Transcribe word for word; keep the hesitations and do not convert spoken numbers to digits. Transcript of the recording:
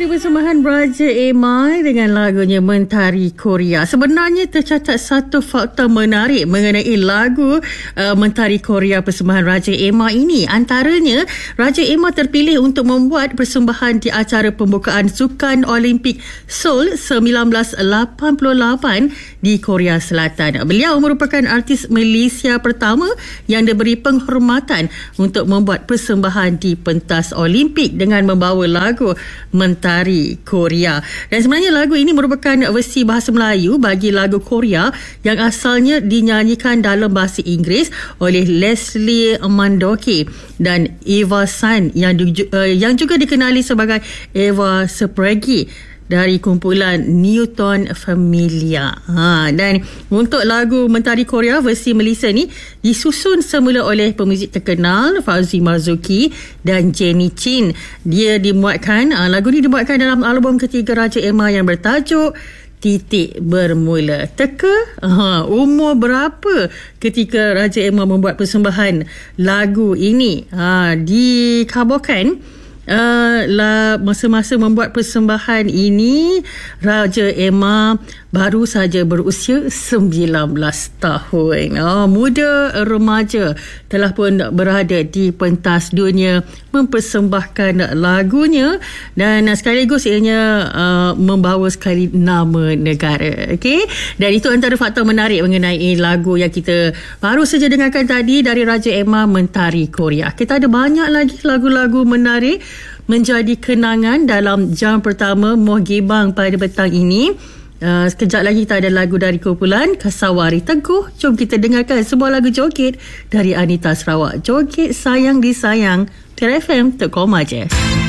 Ini persembahan Raja Emma dengan lagunya Mentari Korea. Sebenarnya tercatat satu fakta menarik mengenai lagu uh, Mentari Korea persembahan Raja Emma ini. Antaranya, Raja Emma terpilih untuk membuat persembahan di acara pembukaan Sukan Olimpik Seoul sembilan belas lapan puluh lapan di Korea Selatan. Beliau merupakan artis Malaysia pertama yang diberi penghormatan untuk membuat persembahan di pentas Olimpik dengan membawa lagu Mentari Korea. Dan sebenarnya lagu ini merupakan versi bahasa Melayu bagi lagu Korea yang asalnya dinyanyikan dalam bahasa Inggeris oleh Leslie Mandoki dan Eva San yang, uh, yang juga dikenali sebagai Eva Sepregi dari kumpulan Newton Familia. Ha, dan untuk lagu Mentari Korea versi Malaysia ni disusun semula oleh pemuzik terkenal Fauzi Marzuki dan Jenny Chin. Dia dimuatkan, ha, lagu ni dimuatkan dalam album ketiga Raja Emma yang bertajuk Titik Bermula. Teka, ha, umur berapa ketika Raja Emma membuat persembahan lagu ini? Ha, dikabarkan Uh, lah, masa-masa membuat persembahan ini Raja Emma baru saja berusia sembilan belas tahun. Oh, muda remaja telah pun berada di pentas dunia mempersembahkan lagunya dan sekaligus ianya uh, membawa sekali nama negara. Okey, dan itu antara fakta menarik mengenai lagu yang kita baru saja dengarkan tadi dari Raja Emma, Mentari Korea. Kita ada banyak lagi lagu-lagu menarik menjadi kenangan dalam jam pertama Moh Gebang pada petang ini. Uh, sekejap lagi kita ada lagu dari kumpulan Kasawari Teguh. Jom kita dengarkan sebuah lagu joget dari Anita Sarawak. Joget Sayang Disayang, T R F M Tekom aja.